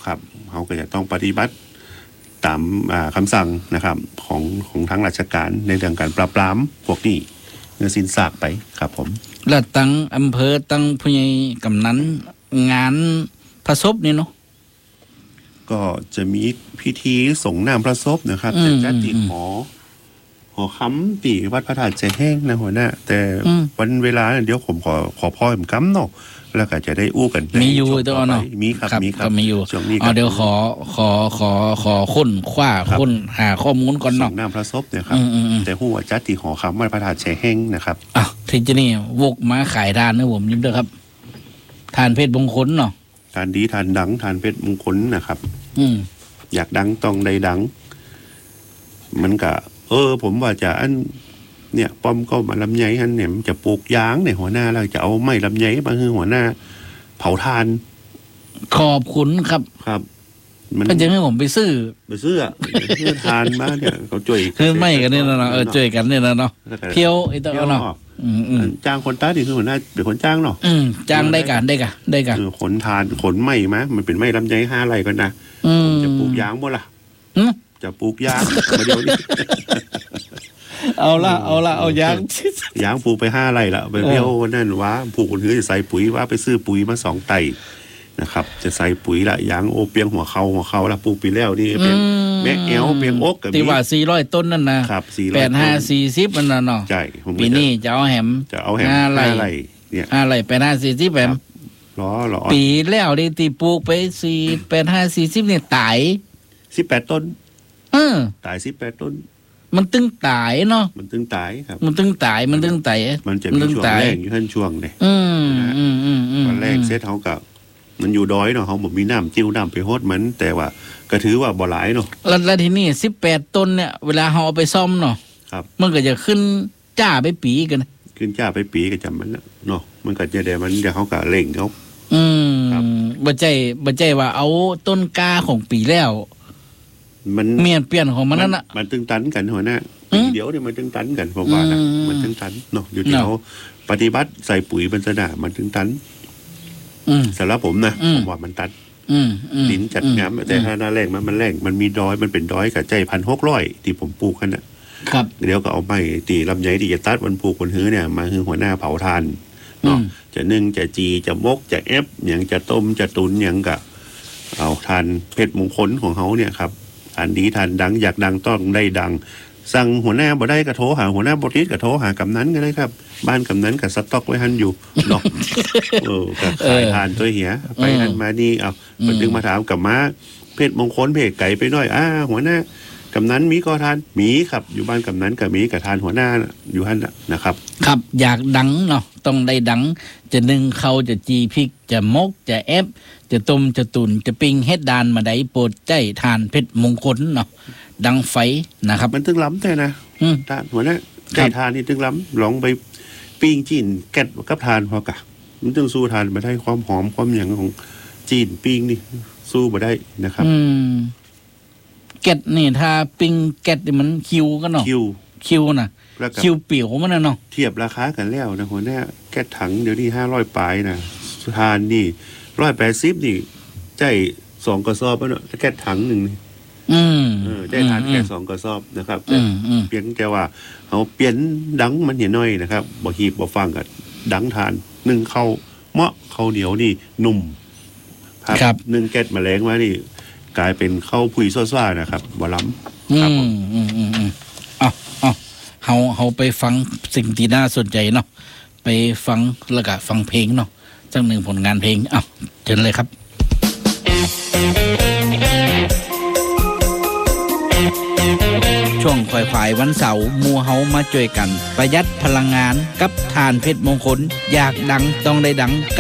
ครับเขาก็จะต้องปฏิบัติตามคำสั่งนะครับของทางราชการในเรื่องการปราบปรามพวกนี้เนื้อสินซากไปครับผมแล้วตั้งอำเภอตั้งผู้ใหญ่กำนันงานพระศพนี่เนาะก็จะมีพิธีส่งน้ำพระศพนะครับจะจัดที่หอค้ำที่วัดพระธาตุใจแห้งนะหัวหน้าแต่วันเวลาเดี๋ยวผมขอพ่อผมกำเนาะแล้วก็จะได้อู้กันมีอยู่ตัวเนาะมีครับมีอยู่ช่วงนี้เดี๋ยวขอค้นคว้าค้นหาข้อมูลก่อนเนาะส่งน้ำพระศพเนี่ยครับแต่หัวจัดที่หอค้ำวัดพระธาตุใจแห้งนะครับทีนี้วกมาขายทานนะผมยิ้มด้วยครับทานเพชรมงคลเนาะทานดีทานดังทานเพชรมงคลนะครับอยากดังต้องได้ดังมันก็ผมว่าจะเนี่ยป้อมก็มาลำไยอันเนี่ยจะปลูกยางในหัวหน้าแล้วจะเอาไม้ลำไยมาให้หัวหน้าเผาทานขอบคุณครับมันจะให้ผมไปซื้อทานมาเนี่ยเขาช่วยคือไม่กันเนี่ยนะช่วยกันเนี่ยนะเนาะเพียวไอ้ตัวเนาะจ้างคนตาดิคือหัวหน้าเป็นคนจ้างเนาะจ้างได้กันขนทานขนไม้มามันเป็นไม้ลำไย5 ไร่กันนะจะปลูกยางบ่ล่ะจะปลูกยางมาเดี๋ยวนี้เอายางปลูกไป5 ไร่ละไปเพี้ยวนั่นว่าปลูกคนอื่นจะใส่ปุ๋ยว่าไปซื้อปุ๋ยมา2 ไต่นะครับจะใส่ปุ๋ยละยางโอเปียงหัวเขาละปลูกปีแล้วนี่เป็นแม่แอลเปียงอกกับที่ว่า400 ต้นนั่นนะครับ85 40มันน่ะเนาะใช่ปีนี้จะเอาแหม5 ไร่เนี่ย5 ไร่85 40แหมปีแล้วนี่ที่ปลูกไป85 40เนี่ยตาย 18 ต้นตาย18 ต้นมันตึงตายเนาะมันตึงตายครับมันตึงตายมันจะมีช่วงแรกอยู่ขั้นช่วงเลยตอนแรกเซตเขากับมันอยู่ดอยเนาะเขาบอกมีน้ำจิ้วน้ำไปโฮดมันแต่ว่าก็ถือว่าบ่หลายเนาะแล้วทีนี้18 ต้นเนี่ยเวลาเขาเอาไปซ่อมเนาะมันก็จะขึ้นจ้าไปปีกันขึ้นจ้าไปปีก็จำมันเนาะมันก็จะเดี๋ยวมันเดี๋ยวเขาก็เล่งเขาบ่ใจว่าเอาต้นกาของปีแล้วมันเปลี่ยนของมันนั่นน่ะมันตึงตันกันหัวหน้าเดี๋ยวเนี่ยมันตึงตันกันผมว่านะมันตึงตันเนาะอยู่ที่เขาปฏิบัติใส่ปุ๋ยบรรษดามันตึงตันสำหรับผมนะผมว่ามันตันดินจัดงามแต่ถ้าหน้าแรงมันแรงมันมีดอยมันเป็นดอยกับใจ1,600ที่ผมปลูกกันนะครับเดี๋ยวก็เอาไม้ตีลำไยที่จะตัดวันปลูกวันหื้อเนี่ยมาคือหัวหน้าเผาทานเนาะจะนึ่งจะจีจะมกจะเอฟอย่างจะต้มจะตุนอย่างกับเอาทานเพชรมงคลของเขาเนี่ยครับทานดีทานดังอยากดังต้องได้ดังสั่งหัวหน้าบ่ได้ก็โทรหาหัวหน้าบ่ติดก็โทรหากำนันก็ได้ครับบ้านกำนันกับสต็อกไว้หันอยู่เนาะก็ขายทานตัวเหียไปหันมานี่เอามันดึงมาถามกับมาเพชรมงคลเพชรไก่ไปหน่อยหัวหน้ากำนันมีก็ทานมีครับอยู่บ้านกำนันกับมีกับทานหัวหน้าอยู่หันนะครับครับอยากดังเนาะต้องได้ดังจะนึ่งเขาจะจีพริกจะมกจะเอฟจะต้มจะตุนจะปิ้งเฮ็ดดานมาได้โปรดใจทานเพชรมงคลเนาะดังไฟนะครับมันตึงล้ำแต่นะทานหัวหน้าใจทานนี่ตึงล้ำลองไปปิ้งจีนแกะกับทานพอกะมันตึงสู้ทานมาได้ความหอมความอย่างของจีนปิ้งนี่สู้มาได้นะครับแกะนี่ถ้าปิ้งแกะนี่มันคิวกันเนาะคิวนะคิวเปี่ยวมันนะเนาะเทียบราคากันแล้วนะหัวหน้าแกะถังเดี๋ยวนี้500 ปลายนะทานนี่180นี่ใจ2 กระสอบแล้วเนาะแกะถัง1นี่ได้ทานแค่2 กระสอบนะครับเปลี่ยนแค่ว่าเขาเปลี่ยนดังมันเห็นน้อยนะครับบ่ฮีบบ่ฟังกับดังทาน1เข้าเหมาะเข้าเหนียวนี่นุ่มครับ1แกะแมลงมานี่กลายเป็นข้าวผุยซ่าๆนะครับบ่ล้ำครับเฮาไปฟังสิ่งที่น่าสนใจเนาะไปฟังแล้วก็ฟังเพลงเนาะสักหนึ่งผลงานเพลงเชิญเลยครับช่วงค่อยๆวันเสาร์หมู่เฮามาช่วยกันประหยัดพลังงานกับทานเพชรมงคลอยากดังต้องได้ดัง